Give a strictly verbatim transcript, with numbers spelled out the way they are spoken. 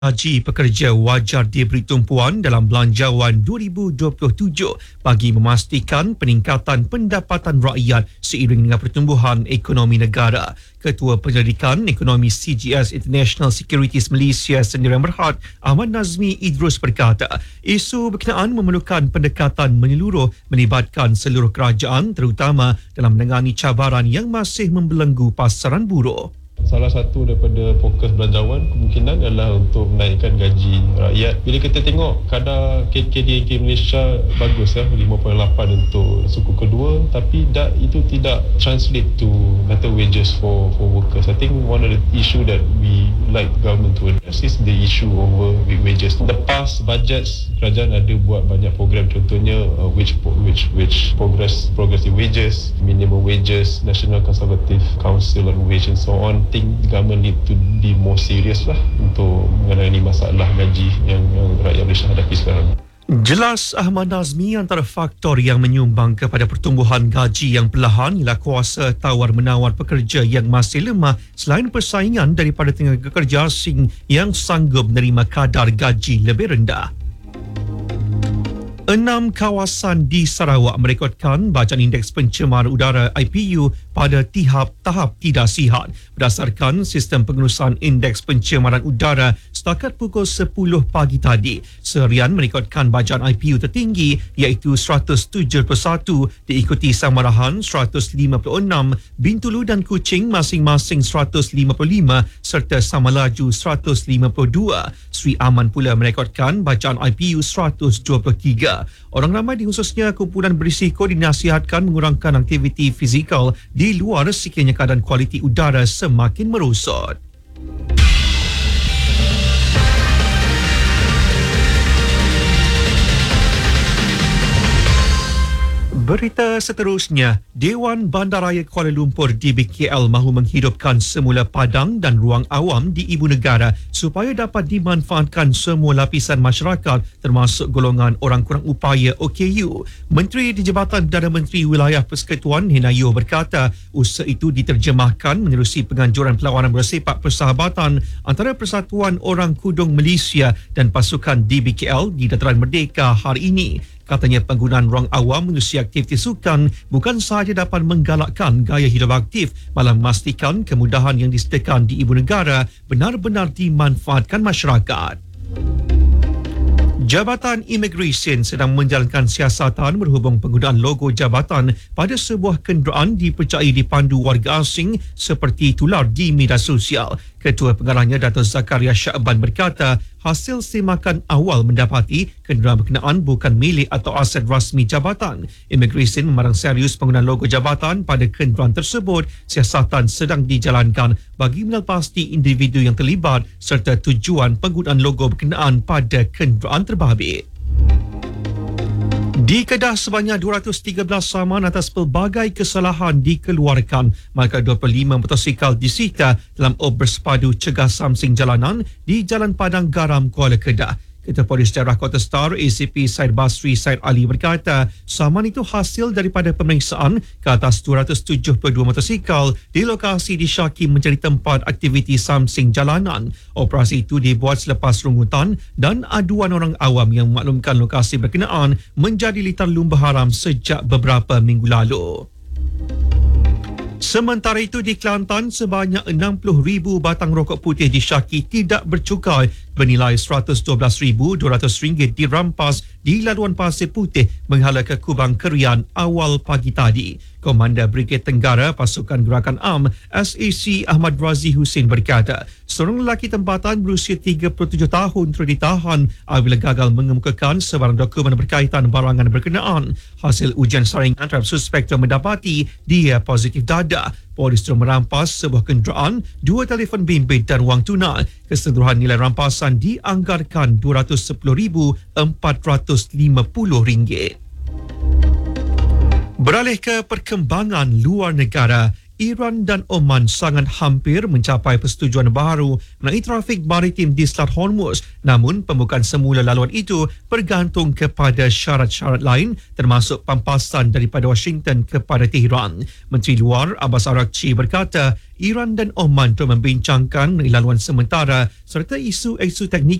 Gaji pekerja wajar diberi tumpuan dalam Belanjawan dua ribu dua puluh tujuh bagi memastikan peningkatan pendapatan rakyat seiring dengan pertumbuhan ekonomi negara. Ketua Penyelidikan Ekonomi C G S International Securities Malaysia Sendirian Berhad, Ahmad Nazmi Idrus berkata, isu berkenaan memerlukan pendekatan menyeluruh melibatkan seluruh kerajaan terutama dalam menangani cabaran yang masih membelenggu pasaran buruh. Salah satu daripada fokus belanjawan kemungkinan adalah untuk menaikkan gaji rakyat. Bila kita tengok kadar K D N K Malaysia bagus ya, lima perpuluhan lapan untuk suku kedua, tapi that itu tidak translate to better wages for for workers. I think one of the issue that we like government to address is the issue over wages. The past budgets kerajaan ada buat banyak program, contohnya uh, wage wage wage progress progressive wages, minimum wages, National Conservative Council on Wage and so on. I think government need to be more serious lah untuk mengenai masalah gaji yang, yang rakyat Malaysia hadapi sekarang. Jelas Ahmad Nazmi antara faktor yang menyumbang kepada pertumbuhan gaji yang perlahan ialah kuasa tawar-menawar pekerja yang masih lemah selain persaingan daripada tenaga kerja asing yang sanggup menerima kadar gaji lebih rendah. Enam kawasan di Sarawak merekodkan bacaan indeks pencemaran udara I P U pada tahap tidak sihat berdasarkan sistem pengurusan indeks pencemaran udara setakat pukul sepuluh pagi tadi. Serian merekodkan bacaan I P U tertinggi iaitu seratus tujuh puluh satu diikuti Samarahan seratus lima puluh enam, Bintulu dan Kuching masing-masing seratus lima puluh lima serta Samalaju seratus lima puluh dua. Sri Aman pula merekodkan bacaan I P U seratus dua puluh tiga. Orang ramai di khususnya kumpulan berisiko dinasihatkan mengurangkan aktiviti fizikal di luar sekiranya keadaan kualiti udara semakin merosot. Berita seterusnya, Dewan Bandaraya Kuala Lumpur D B K L mahu menghidupkan semula padang dan ruang awam di ibu negara supaya dapat dimanfaatkan semua lapisan masyarakat termasuk golongan orang kurang upaya O K U. Menteri di Jabatan Perdana Menteri Wilayah Persekutuan Henayo berkata usaha itu diterjemahkan menerusi penganjuran perlawanan bersepak persahabatan antara Persatuan Orang Kudung Malaysia dan pasukan D B K L di Dataran Merdeka hari ini. Katanya penggunaan ruang awam menerusi aktiviti sukan bukan sahaja dapat menggalakkan gaya hidup aktif, malah memastikan kemudahan yang disediakan di ibu negara benar-benar dimanfaatkan masyarakat. Jabatan Immigration sedang menjalankan siasatan berhubung penggunaan logo jabatan pada sebuah kenderaan dipercayai dipandu warga asing seperti tular di media sosial. Ketua Pengarahnya Dato' Zakaria Syakban berkata hasil semakan awal mendapati kenderaan berkenaan bukan milik atau aset rasmi jabatan. Immigration memarang serius penggunaan logo jabatan pada kenderaan tersebut. Siasatan sedang dijalankan bagi mengenal pasti individu yang terlibat serta tujuan penggunaan logo berkenaan pada kenderaan terbabit. Di Kedah sebanyak dua ratus tiga belas saman atas pelbagai kesalahan dikeluarkan, maka dua puluh lima motosikal disita dalam ob bersepadu cegah samsing jalanan di Jalan Padang Garam, Kuala Kedah. Ketua Polis Daerah Kota Star A C P Syed Basri Syed Ali berkata saman itu hasil daripada pemeriksaan ke atas dua ratus tujuh puluh dua motosikal di lokasi disyaki menjadi tempat aktiviti samsing jalanan. Operasi itu dibuat selepas rungutan dan aduan orang awam yang memaklumkan lokasi berkenaan menjadi litar lumba haram sejak beberapa minggu lalu. Sementara itu di Kelantan, sebanyak enam puluh ribu batang rokok putih disyaki tidak bercukai bernilai seratus dua belas ribu dua ratus ringgit dirampas di laluan Pasir Putih menghala ke Kubang Kerian awal pagi tadi. Komander Brigade Tenggara Pasukan Gerakan A M S A C Ahmad Razi Hussein berkata seorang lelaki tempatan berusia tiga puluh tujuh tahun telah ditahan apabila gagal mengemukakan sebarang dokumen berkaitan barangan berkenaan. Hasil ujian saringan terhadap suspek telah mendapati dia positif dada. Polis telah merampas sebuah kenderaan, dua telefon bimbit dan wang tunai. Keseluruhan nilai rampasan dianggarkan dua ratus sepuluh ribu empat ratus lima puluh ringgit. Beralih ke perkembangan luar negara, Iran dan Oman sangat hampir mencapai persetujuan baru mengenai trafik maritim di Selat Hormuz. Namun, pembukaan semula laluan itu bergantung kepada syarat-syarat lain termasuk pampasan daripada Washington kepada Tehran. Menteri Luar Abbas Araghchi berkata, Iran dan Oman telah membincangkan mengenai laluan sementara serta isu-isu teknik